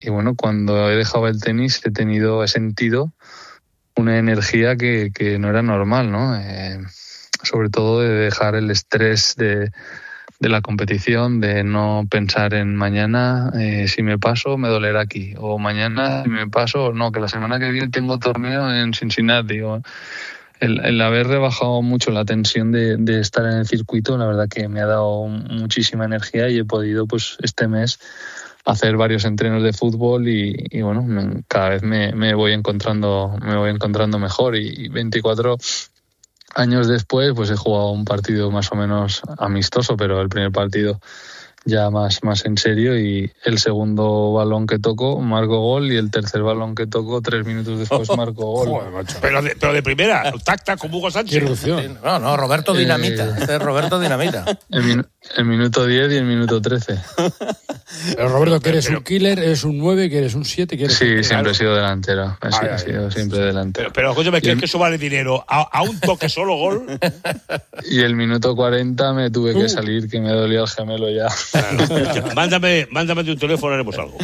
bueno, cuando he dejado el tenis he sentido una energía que no era normal, ¿no? Sobre todo de dejar el estrés de la competición, de no pensar en mañana, si me paso me dolerá aquí, o mañana si me paso, no, que la semana que viene tengo torneo en Cincinnati. El haber rebajado mucho la tensión de estar en el circuito, la verdad que me ha dado muchísima energía y he podido, pues, este mes hacer varios entrenos de fútbol y bueno, cada vez me voy encontrando mejor, y 24 años después pues he jugado un partido más o menos amistoso, pero el primer partido ya más en serio, y el segundo balón que toco marco gol, y el tercer balón que toco 3 minutos después marco gol. Joder, pero de primera, tac, como Hugo Sánchez. No, Roberto Dinamita. Este es Roberto Dinamita. El minuto 10 y el minuto 13. Pero Roberto, que eres un killer, eres un 9, que eres un 7, que eres sí, siempre he sido delantero. He sido siempre delantero. Pero escúchame, ¿crees que eso vale dinero? ¿A un toque solo gol? Y el minuto 40 me tuve que salir, que me dolía el gemelo ya. Claro. Mándame de un teléfono, haremos algo.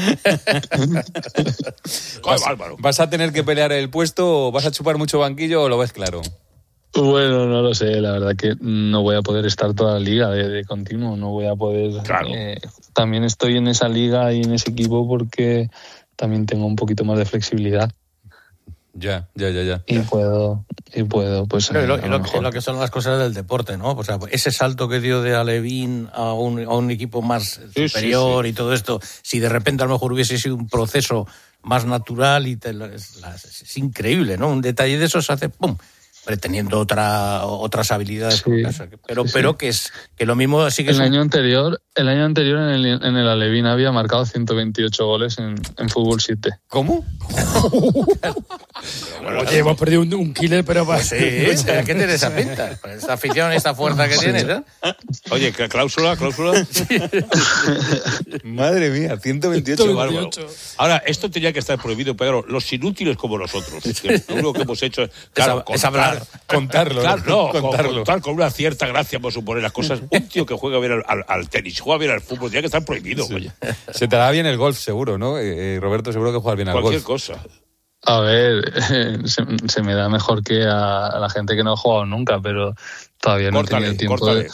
¿Vas a tener que pelear el puesto, o vas a chupar mucho banquillo, o lo ves claro? Bueno, no lo sé, la verdad que no voy a poder estar toda la liga de continuo, no voy a poder. Claro. También estoy en esa liga y en ese equipo porque también tengo un poquito más de flexibilidad. Ya. Y puedo, pues... Lo que son las cosas del deporte, ¿no? O sea, ese salto que dio de Alevín a un equipo más superior y todo esto, si de repente a lo mejor hubiese sido un proceso más natural, es increíble, ¿no? Un detalle de esos hace ¡pum! Teniendo otras habilidades, pero que lo mismo sigue. El año anterior en el Alevín había marcado 128 goles en fútbol 7. ¿Cómo? Oye, hemos perdido un killer, pero pues sí, ¿qué tiene esa pinta? Esa afición, esa fuerza que tiene, ¿no? Oye, cláusula. Sí. Madre mía, 128. Bárbaro. Ahora, esto tenía que estar prohibido, pero los inútiles como nosotros, lo único que hemos hecho es hablar. Contarlo. Contar con una cierta gracia, por suponer las cosas. Un tío que juega bien al tenis, juega bien al fútbol, tiene que estar prohibido. Sí. Se te da bien el golf, seguro, ¿no? Roberto, seguro que juegas bien al golf. Cualquier cosa. A ver, se me da mejor que a la gente que no ha jugado nunca, pero todavía no he tenido tiempo de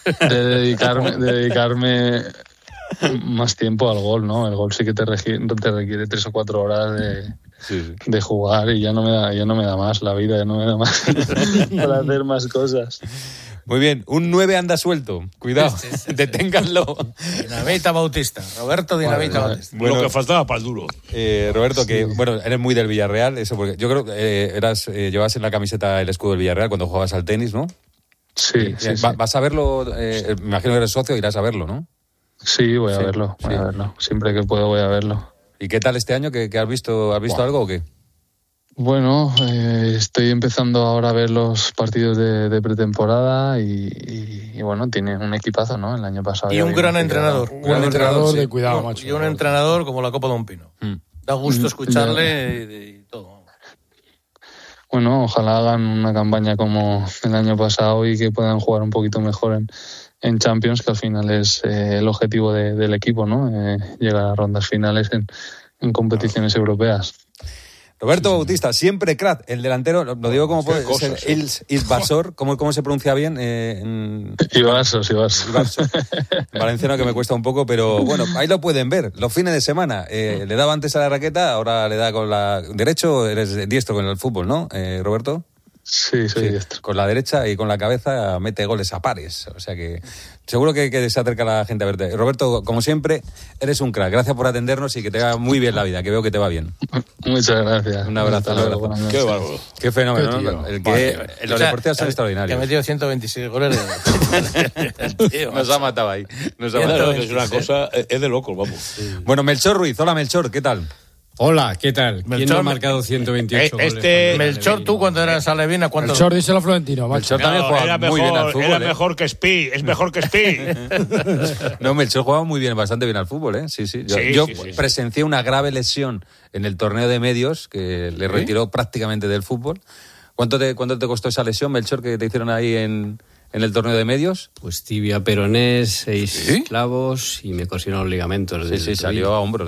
dedicarme más tiempo al golf, ¿no? El golf sí que te requiere 3 o 4 horas de jugar, y ya no me da más la vida, ya no me da más para hacer más cosas. Muy bien, un 9 anda suelto. Cuidado, deténganlo. Dinamita Bautista, Roberto Dinamita Bautista. Bueno, lo que faltaba para el duro. Roberto, que bueno, eres muy del Villarreal, eso porque yo creo que llevabas en la camiseta el escudo del Villarreal cuando jugabas al tenis, ¿no? Sí. ¿Vas a verlo? Me imagino que eres socio, irás a verlo, ¿no? Sí, voy a verlo. Siempre que puedo voy a verlo. ¿Y qué tal este año? ¿Qué has visto? ¿Has visto algo o qué? Bueno, estoy empezando ahora a ver los partidos de pretemporada y bueno, tiene un equipazo, ¿no? El año pasado. Y un gran entrenador. Un gran entrenador de cuidado, macho. Y un entrenador como la Copa de un Pino. Da gusto escucharle y todo. Bueno, ojalá hagan una campaña como el año pasado y que puedan jugar un poquito mejor en Champions, que al final es el objetivo del equipo, ¿no? Llegar a rondas finales en competiciones europeas. Roberto Bautista, siempre crack, el delantero, lo digo como puede ser, Ilbasor, ¿cómo se pronuncia bien? Ilbasor. Valenciano, que me cuesta un poco, pero bueno, ahí lo pueden ver, los fines de semana. Le daba antes a la raqueta, ahora le da con la derecho, eres diestro con el fútbol, ¿no, Roberto? Sí, soy diestro. Con la derecha y con la cabeza mete goles a pares. O sea que seguro que se acerca la gente a verte. Roberto, como siempre, eres un crack. Gracias por atendernos y que te va muy bien la vida, que veo que te va bien. Muchas gracias. Un abrazo. Qué bárbaro. Qué fenómeno. Los deportes son extraordinarios. Que ha metido 126 goles. Nos ha matado ahí. Es una cosa, es de locos, vamos. Bueno, Melchor Ruiz. Hola, Melchor, ¿qué tal? Hola, ¿qué tal? ¿Quién no ha marcado 128 goles? Melchor, tú cuando eras Alevina, ¿cuántos? Melchor, díselo a Florentino. Melchor también jugaba muy bien al fútbol. Era mejor que Spi, es mejor que Spi. No, Melchor jugaba muy bien, bastante bien al fútbol, ¿eh? Sí. Yo presencié una grave lesión en el torneo de medios que le retiró prácticamente del fútbol. ¿Cuánto te costó esa lesión, Melchor, que te hicieron ahí en el torneo de medios? Pues tibia peronés, 6 clavos y me cosieron los ligamentos. Sí, salió a hombros de allí.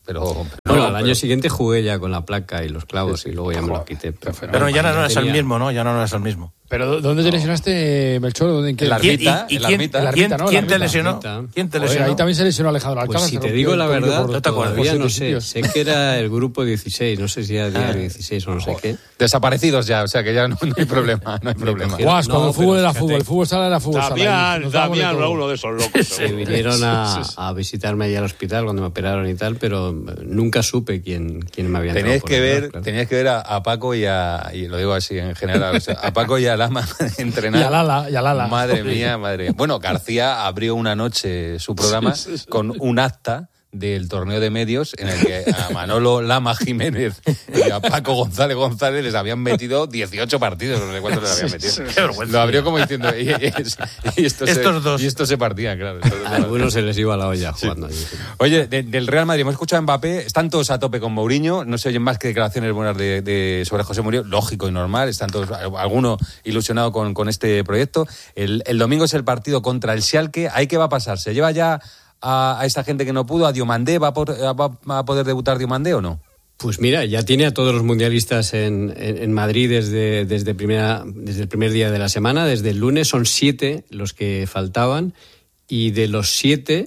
Pero bueno, al año siguiente jugué ya con la placa y los clavos y luego ya me lo quité. Pero ya no es el mismo, ¿no? Ya no es el mismo. ¿Pero dónde te lesionaste, Melchor? En la ermita. ¿Quién te lesionó? ¿Quién te lesionó? Ahí también se lesionó Alejandro Alcalá. Pues si te digo la verdad, todavía no sé. Sé que era el grupo 16, no sé si era diario 16 o no sé qué. Desaparecidos ya, o sea que ya no hay problema. No hay problema. Guas, cuando el fútbol era fútbol, el fútbol sala era fútbol sala. Damián era uno de esos locos. Se vinieron a visitarme allá al hospital cuando me operaron y tal, pero nunca supe quién me había entrado. Tenías que ver a Paco y lo digo así en general, o sea, a Paco y a Lama entrenar. Y a Lala. Madre mía. Bueno, García abrió una noche su programa con un acta del torneo de medios en el que a Manolo Lama Jiménez y a Paco González les habían metido 18 partidos, no sé cuántos les habían metido. Lo abrió como diciendo, y estos se partían, claro. A algunos se les iba la olla jugando. Sí. Oye, del Real Madrid, hemos escuchado a Mbappé, están todos a tope con Mourinho, no se oyen más que declaraciones buenas sobre José Mourinho, lógico y normal, están todos, alguno ilusionado con este proyecto. El domingo es el partido contra el Schalke, ¿ahí qué va a pasar? ¿Se lleva ya a esta gente que no pudo, a Diomandé? ¿Va a poder debutar Diomandé o no? Pues mira, ya tiene a todos los mundialistas en Madrid desde el primer día de la semana, desde el lunes. Son 7 los que faltaban, y de los 7,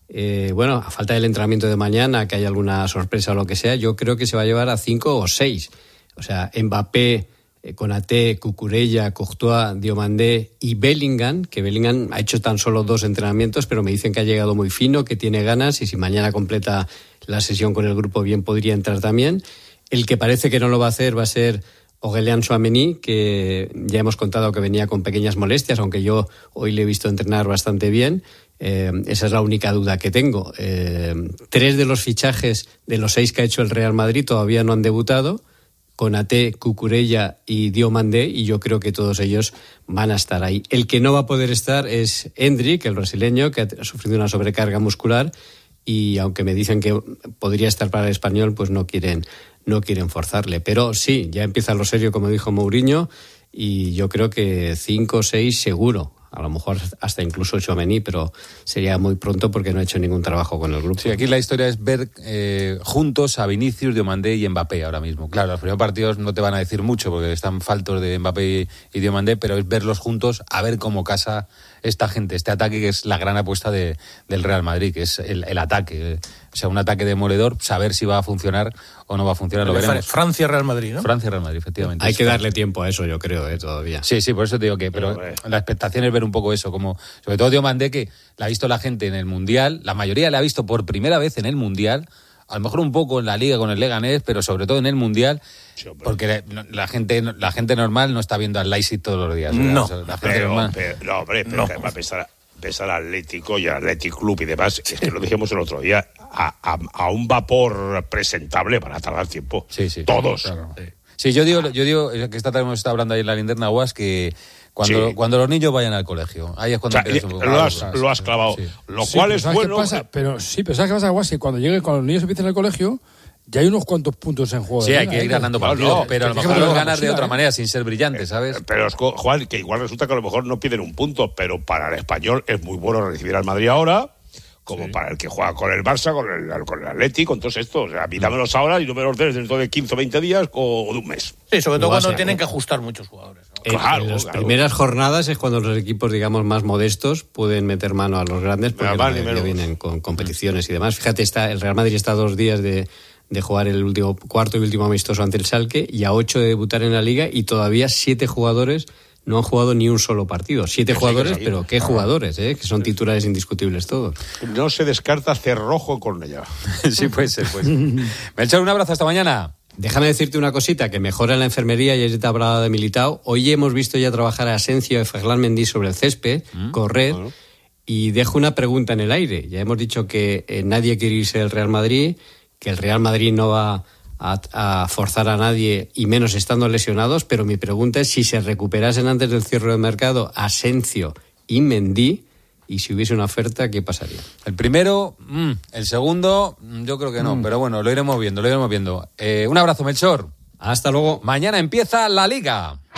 a falta del entrenamiento de mañana, que haya alguna sorpresa o lo que sea, yo creo que se va a llevar a 5 o 6. O sea, Mbappé, Konaté, Cucurella, Courtois, Diomandé y Bellingham, que Bellingham ha hecho tan solo 2 entrenamientos, pero me dicen que ha llegado muy fino, que tiene ganas, y si mañana completa la sesión con el grupo bien podría entrar también. El que parece que no lo va a hacer va a ser Aurélien Tchouaméni, que ya hemos contado que venía con pequeñas molestias, aunque yo hoy le he visto entrenar bastante bien. Esa es la única duda que tengo. 3 de los fichajes de los 6 que ha hecho el Real Madrid todavía no han debutado: Konaté, Cucurella y Diomandé, y yo creo que todos ellos van a estar ahí. El que no va a poder estar es Endrick, el brasileño, que ha sufrido una sobrecarga muscular, y aunque me dicen que podría estar para el Español, pues no quieren forzarle. Pero sí, ya empieza lo serio, como dijo Mourinho, y yo creo que 5 o 6 seguro. A lo mejor hasta incluso Tchouaméni, pero sería muy pronto porque no ha hecho ningún trabajo con el grupo. Sí, aquí la historia es ver juntos a Vinicius, Diomandé y Mbappé ahora mismo. Claro, los primeros partidos no te van a decir mucho porque están faltos de Mbappé y Diomandé, pero es verlos juntos, a ver cómo casa esta gente, este ataque que es la gran apuesta del Real Madrid, que es el ataque. O sea, un ataque demoledor, saber si va a funcionar o no va a funcionar, lo veremos. Francia-Real Madrid, ¿no? Francia-Real Madrid, efectivamente. Hay que darle tiempo a eso, yo creo, todavía. Sí, por eso te digo que, pero la expectación es ver un poco eso, como sobre todo Diomandé, que la ha visto la gente en el Mundial, la mayoría la ha visto por primera vez en el Mundial, a lo mejor un poco en la Liga con el Leganés, pero sobre todo en el Mundial, porque la gente normal no está viendo al Leipzig todos los días. No, o sea, la gente normal. Pero va a pensar al Atlético y al Athletic Club y demás, es que lo dijimos el otro día, a un vapor presentable para tardar tiempo. Sí, todos. Claro. Sí, yo digo que esta tarde hemos estado hablando ahí en la linterna Guas, que cuando los niños vayan al colegio, ahí es cuando lo has clavado. Sí. Lo cual es bueno. ¿Qué pasa? Pero ¿sabes qué pasa, Guas? Que cuando los niños empiezan al colegio, ya hay unos cuantos puntos en juego. Sí, hay que ir ganando partidos, pero a lo mejor los ganas de otra manera, sin ser brillante, ¿sabes? Pero, Juan, que igual resulta que a lo mejor no piden un punto, pero para el Español es muy bueno recibir al Madrid ahora, como para el que juega con el Barça, con el Atleti, con todos estos. O sea, dámelos ahora y no me los des dentro de 15 o 20 días o de un mes. Sí, sobre todo cuando tienen que ajustar muchos jugadores, ¿no? En las primeras jornadas es cuando los equipos, digamos, más modestos pueden meter mano a los grandes, porque ya vienen con competiciones y demás. Fíjate, el Real Madrid está a 2 días de jugar el cuarto y último amistoso ante el Schalke, y a 8 de debutar en la Liga, y todavía 7 jugadores no han jugado ni un solo partido. 7 jugadores, pero qué jugadores, que son titulares indiscutibles todos. No se descarta Cerrojo con ella. Sí, puede ser. Melchor, un abrazo, hasta mañana. Déjame decirte una cosita, que mejora en la enfermería, y ya te hablaba de Militao. Hoy hemos visto ya trabajar a Asensio y Ferland Mendy sobre el césped, correr, y dejo una pregunta en el aire. Ya hemos dicho que nadie quiere irse del Real Madrid, que el Real Madrid no va a forzar a nadie, y menos estando lesionados, pero mi pregunta es si se recuperasen antes del cierre del mercado Asensio y Mendy, y si hubiese una oferta, ¿qué pasaría? El primero, el segundo, yo creo que no, pero bueno, lo iremos viendo. Un abrazo, Melchor. Hasta luego. Mañana empieza la Liga.